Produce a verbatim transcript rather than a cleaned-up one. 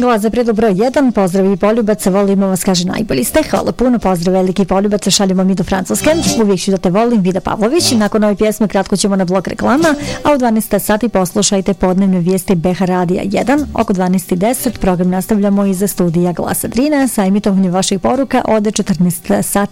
Glas za predlog broj jedan, pozdrav i Poljubaca, volimo vas, kaže najbolji ste, hvala puno, pozdrav veliki Poljubaca, šaljemo mi do Francuske, uvijek ću da te volim, Vida Pavlović, nakon ove pjesme kratko ćemo na blok reklama, a u dvanaest sati poslušajte podnevne vijesti B H Radija jedan, oko dvanaest i deset program nastavljamo iza studija Glasa Drina sa emitovanjem vaših poruka od četrnaest sati